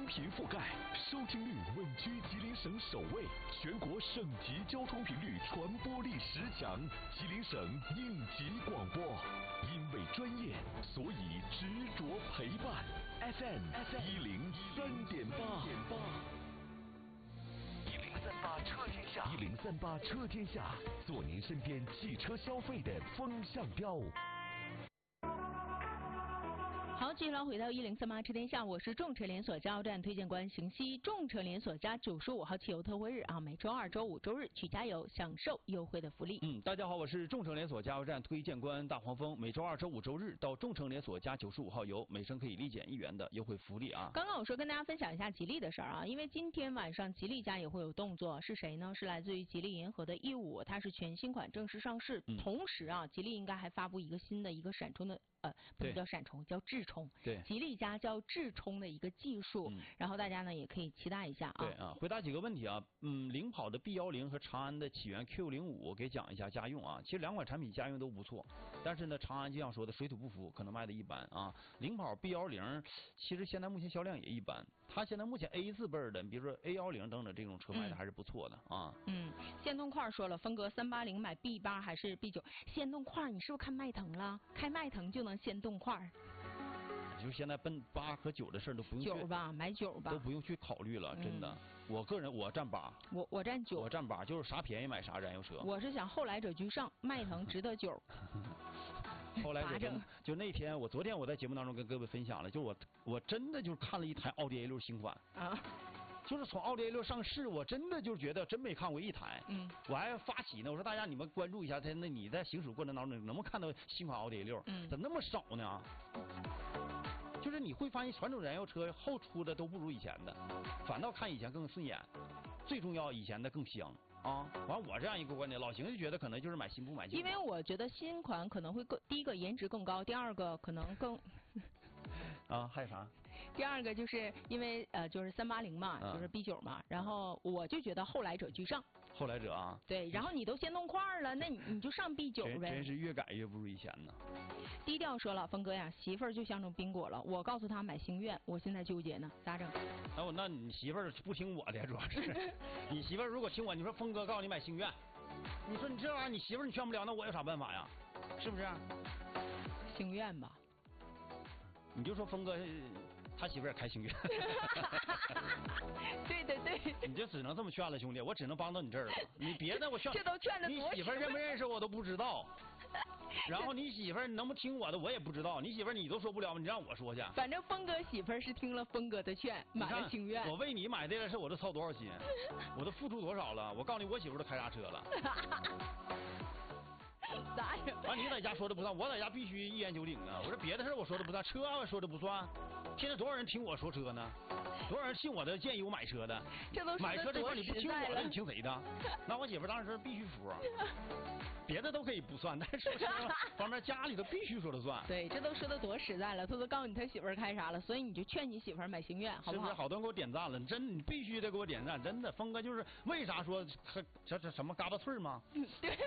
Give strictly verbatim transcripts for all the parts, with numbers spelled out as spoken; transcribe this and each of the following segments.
频覆盖，收听率稳居吉林省首位，全国省级交通频率传播力十强，吉林省应急广播。因为专业，所以执着陪伴。F M 一零三点八。一零三八车天下，一零三八车天下，做您身边汽车消费的风向标。 好，继续来回到一零三八车天下，我是众车连锁加油站推荐官邢西。众车连锁加九十五号汽油特惠日啊，每周二、周五、周日去加油，享受优惠的福利。 嗯，大家好，我是众车连锁加油站推荐官大黄蜂。每周二、周五、周日到众车连锁加九十五号油，每升可以立减一元的优惠福利啊。 刚刚我说跟大家分享一下吉利的事儿啊，因为今天晚上吉利家也会有动作，是谁呢？是来自于吉利银河的 E 五，它是全新款正式上市。嗯、同时啊，吉利应该还发布一个新的一个闪充的。呃，不能叫闪充，叫智充。 对， 吉利家叫智充的一个技术，嗯、然后大家呢也可以期待一下啊。 对啊，回答几个问题啊。嗯，领跑的 B 一零和长安的起源 Q 零五，给讲一下家用啊。其实两款产品家用都不错，但是呢，长安就像说的水土不服，可能卖的一般啊。领跑 B 一零其实现在目前销量也一般，它现在目前 A 字辈的，比如说 A 一零等等这种车卖的还是不错的啊。 嗯，线动块说了，风格三八零买 B 八还是 B 九？线动块你是不是看迈腾了？开迈腾就能先动块。 就现在奔八和九的事儿都不用九吧，买九吧， 都不用去考虑了，真的。嗯、我个人我占八， 我我占九， 我占八，就是啥便宜买啥燃油车。 我是想后来者居上，迈腾值得九。 后来者就那天，我昨天我在节目当中跟各位分享了，就我我真的就是看了一台奥迪 A 六新款啊。就是从奥迪 A 六上市，我真的就是觉得真没看过一台。嗯，我还发起呢，我说大家你们关注一下，它那你在行驶过程当中能不能看到新款奥迪 A 六？嗯，怎么那么少呢？就是你会发现传统燃油车后出的都不如以前的，反倒看以前更顺眼。最重要，以前的更香啊！完我这样一个观点，老邢就觉得可能就是买新不买旧。 因为我觉得新款可能会更，第一个颜值更高，第二个可能更。 啊，还有啥？ 第二个就是因为呃，就是三八零嘛，嗯、就是 B 九嘛，然后我就觉得后来者居上。 后来者啊。 对，然后你都先动块了，那你你就上 B 九呗。 真是越改越不如以前呢。 低调说了，峰哥呀，媳妇儿就相中宾果了，我告诉他买星越，我现在纠结呢，咋整？ 那我那你媳妇儿不听我的，主要是你媳妇儿如果听我，你说峰哥告诉你买星越，你说你这玩意儿你媳妇儿你劝不了，那我有啥办法呀？是不是？ 星越吧。 你就说峰哥他媳妇儿也开星越。 对对对。 你就只能这么劝了，兄弟，我只能帮到你这儿了。你别的我劝。 这都劝的。 你媳妇儿认不认识我都不知道。然后你媳妇儿能不听我的我也不知道，你媳妇儿你都说不了，你让我说去。 反正峰哥媳妇儿是听了峰哥的劝，买了星越。 我为你买这件事我都操多少心，我都付出多少了。我告诉你，我媳妇儿都开啥车了。 咋整？ 啊，你在家说的不算，我在家必须一言九鼎啊！我说别的事我说的不算，车我说的不算。现在多少人听我说车呢？多少人信我的建议我买车的？ 这都买车这块你不听我的，你听谁的？那我媳妇儿当时必须服。别的都可以不算，但是方面家里头必须说了算。 对，这都说的多实在了，他都告诉你他媳妇儿开啥了，所以你就劝你媳妇儿买星越，好不好？ 是不是？好多人给我点赞了，真你必须得给我点赞，真的。峰哥就是为啥说这这什么嘎巴脆吗？ 对。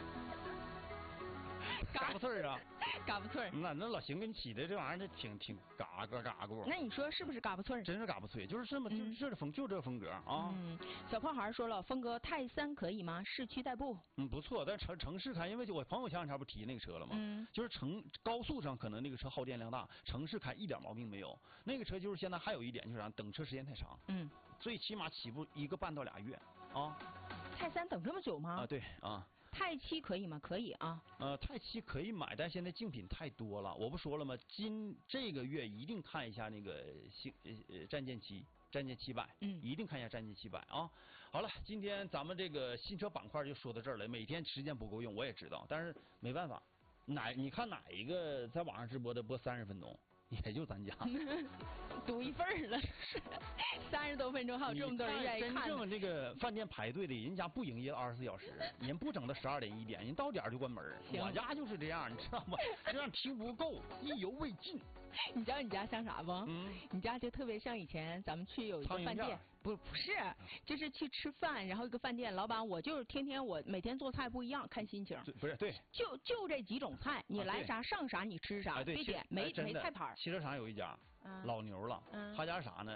嘎巴脆啊， 嘎巴脆。 那那老邢给你起的这玩意儿，挺挺嘎嘎嘎咕。 那你说是不是嘎巴脆？ 真是嘎巴脆，就是这么、嗯、就是这风就这风格啊。 嗯，小破孩说了，峰哥泰三可以吗？市区代步。 嗯，不错，但城城市开，因为我朋友前两天不提那个车了吗？嗯，就是城高速上可能那个车耗电量大，城市开一点毛病没有。那个车就是现在还有一点就是啥，等车时间太长。嗯，最起码起步一个半到俩月啊。 泰三等这么久吗？ 啊，对啊。 泰七可以吗？可以啊。 呃，泰七可以买，但现在竞品太多了。我不说了吗？今这个月一定看一下那个新呃战舰七，战舰七百，嗯，一定看一下战舰七百啊。好了，今天咱们这个新车板块就说到这儿了。每天时间不够用，我也知道，但是没办法，哪你看哪一个在网上直播的播三十分钟？也就咱家赌一份了，三十多分钟还有这么多人愿意看。 真正这个饭店排队的，人家不营业二十四小时，人不整到十二点一点，人到点就关门。我家就是这样，你知道吗？这样听不够，意犹未尽。 你知道你家像啥不？嗯，你家就特别像以前咱们去有一个饭店，不不是，就是去吃饭，然后一个饭店老板，我就是天天我每天做菜不一样，看心情。 不是对， 就就这几种菜，你来啥上啥，你吃啥，别点没没菜盘。 汽车厂有一家老牛了，他家啥呢？